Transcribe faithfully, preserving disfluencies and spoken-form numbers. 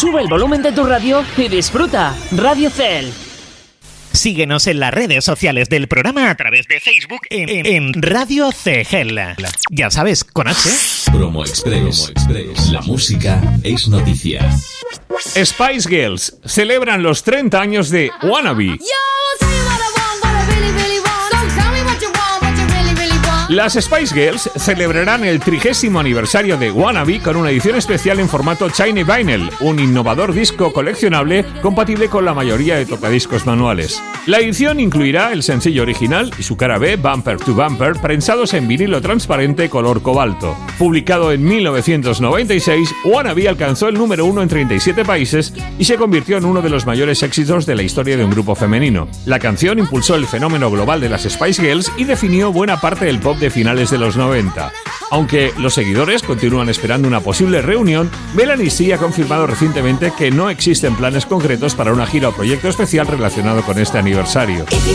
Sube el volumen de tu radio y disfruta. Radio Cel. Síguenos en las redes sociales del programa a través de Facebook en, en, en Radio C G L. Ya sabes, con H. Promo Express. Promo Express. La música es noticia. Spice Girls celebran los treinta años de Wannabe. Las Spice Girls celebrarán el trigésimo aniversario de Wannabe con una edición especial en formato Shiny Vinyl, un innovador disco coleccionable compatible con la mayoría de tocadiscos manuales. La edición incluirá el sencillo original y su cara B, Bumper to Bumper, prensados en vinilo transparente color cobalto. Publicado en mil novecientos noventa y seis, Wannabe alcanzó el número uno en treinta y siete países y se convirtió en uno de los mayores éxitos de la historia de un grupo femenino. La canción impulsó el fenómeno global de las Spice Girls y definió buena parte del pop de finales de los noventa. Aunque los seguidores continúan esperando una posible reunión, Melanie C ha confirmado recientemente que no existen planes concretos para una gira o proyecto especial relacionado con este aniversario.